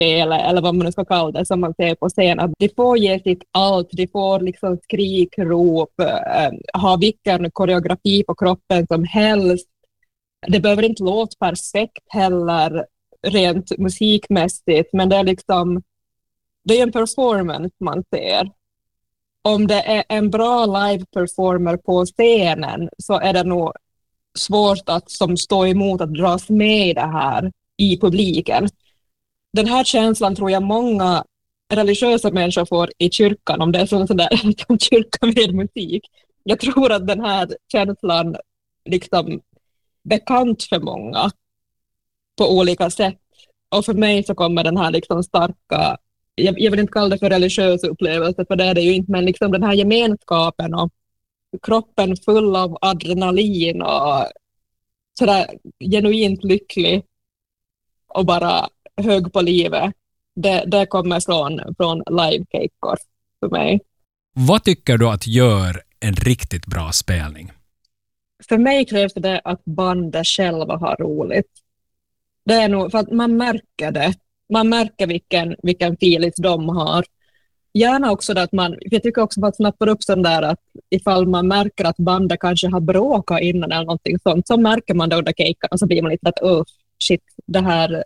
skådespel eller vad man nu ska kalla det som man ser på scen. Att de får ge sitt allt, de får liksom skrikrop, ha vilken koreografi på kroppen som helst. Det behöver inte låta perfekt heller rent musikmässigt, men det är liksom det är en performance man ser. Om det är en bra live-performer på scenen så är det nog svårt att som stå emot att dras med i det här i publiken. Den här känslan tror jag många religiösa människor får i kyrkan, om det är sån där som kyrkan med musik. Jag tror att den här känslan liksom bekant för många på olika sätt. Och för mig så kommer den här liksom starka, jag vill inte kalla det för religiös upplevelse, för det är det ju inte, men liksom den här gemenskapen och kroppen full av adrenalin och sådär genuint lycklig och bara hög på livet. Det kommer från live-kejkor för mig. Vad tycker du att gör en riktigt bra spelning? För mig krävs det att bandet själva har roligt. Det är nog för att man märker det. Man märker vilken feeling de har. Gärna också att jag tycker också att man snappar upp sån där att ifall man märker att bandet kanske har bråkat innan eller någonting sånt, så märker man det under kejkan och så blir man lite att shit, det här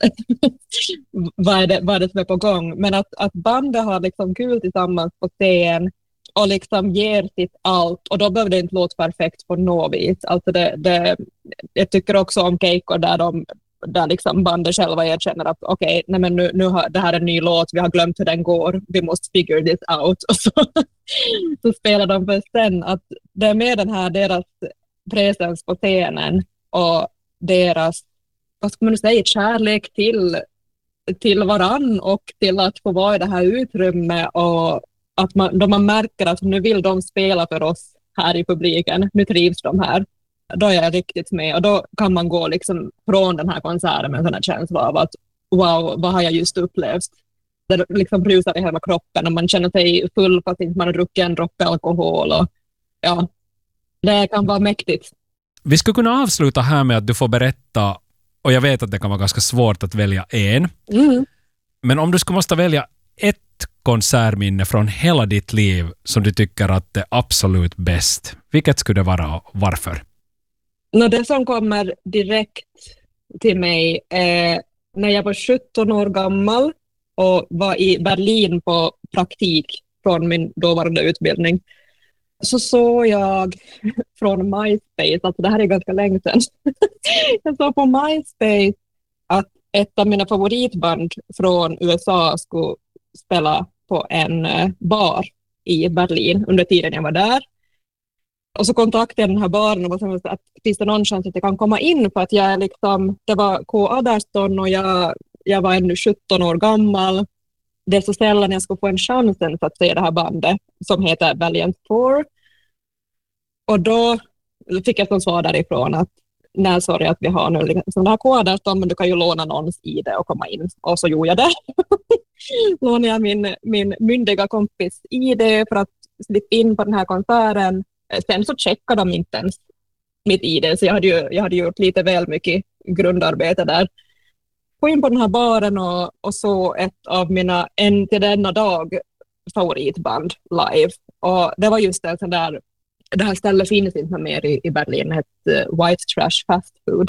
vad är det som är på gång. Men att bandet har liksom kul tillsammans på scen och liksom ger sitt allt, och då behöver det inte låta perfekt på något vis. Alltså jag tycker också om kejkor där liksom bandet själva erkänner att okej, nej men nu det här är en ny låt, vi har glömt hur den går, vi måste figure this out, och så spelar de för sen. Att det är med den här deras presens på scenen och deras, vad ska man säga, kärlek till varann och till att få vara i det här utrymmet, och att man märker att nu vill de spela för oss här i publiken, nu trivs de här. Då är jag riktigt med, och då kan man gå liksom från den här konserten med en sån här känsla av att wow, vad har jag just upplevt? Det liksom brusar i hela kroppen och man känner sig full fast inte man har druckit en droppe alkohol, och ja, det kan vara mäktigt. Vi skulle kunna avsluta här med att du får berätta, och jag vet att det kan vara ganska svårt att välja en, men om du skulle måste välja ett konsertminne från hela ditt liv som du tycker att det är absolut bäst, vilket skulle det vara och varför? Det som kommer direkt till mig är när jag var 17 år gammal och var i Berlin på praktik från min dåvarande utbildning. Så såg jag från MySpace, alltså det här är ganska länge sedan, jag såg på MySpace att ett av mina favoritband från USA skulle spela på en bar i Berlin under tiden jag var där. Och så kontaktade jag den här baren och sa att finns det någon chans att jag kan komma in, för att jag är liksom, det var K18 och jag var ännu 17 år gammal. Det är så sällan jag ska få en chansen för att se det här bandet som heter Valiant Four. Och då fick jag som svar därifrån att nej, sorry att vi har nu liksom det här K18, men du kan ju låna någons ID och komma in. Och så gjorde jag det. Lånade jag min myndiga kompis ID för att slippa in på den här konserten. Sen så checkade de inte ens mitt ID, så jag hade gjort lite väl mycket grundarbete där. Gå in på den här baren och så ett av mina än till denna dag favoritband live. Och det var just en sån där, det här stället finns inte mer i Berlin, ett White Trash Fast Food.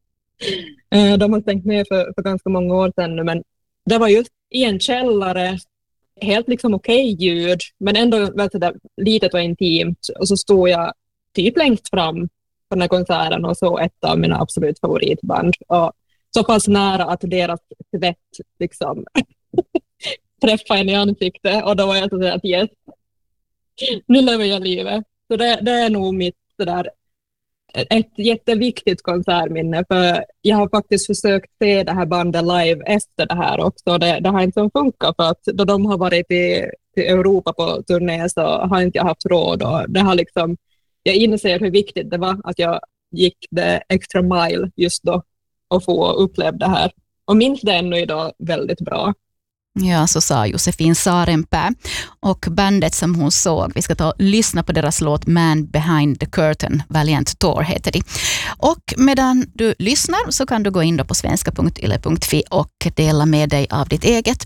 De har stängt ner för ganska många år sedan nu, men det var just i en källare, helt liksom okej ljud, men ändå väldigt där litet och intimt. Och så stod jag typ längst fram på den här konserten och så ett av mina absolut favoritband. Och så pass nära att deras svett liksom träffade en i ansiktet. Och då var jag så att yes, nu lever jag livet. Så det är nog mitt sådär, ett jätteviktigt konsertminne, för jag har faktiskt försökt se det här bandet live efter det här också. Det har inte funkat, för att då de har varit till Europa på turné så har inte jag haft råd, och det har liksom, jag inser hur viktigt det var att jag gick det extra mile just då och få uppleva det här, och minns det ännu idag väldigt bra. Ja, så sa Josefin Sarenpää. Och bandet som hon såg, vi ska ta och lyssna på deras låt Man Behind the Curtain, Valiant Tour heter de. Och medan du lyssnar så kan du gå in då på svenska.yle.fi och dela med dig av ditt eget